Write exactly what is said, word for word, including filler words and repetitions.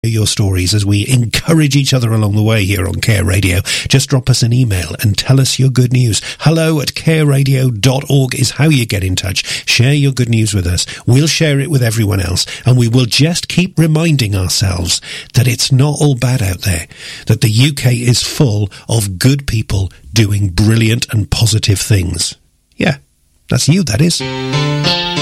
your stories as we encourage each other along the way here on Care Radio. Just drop us an email and tell us your good news. Hello at care radio dot org is how you get in touch. Share your good news with us. We'll share it with everyone else, and we will just keep reminding ourselves that it's not all bad out there, that the U K is full of good people doing brilliant and positive things. Yeah, that's you, that is.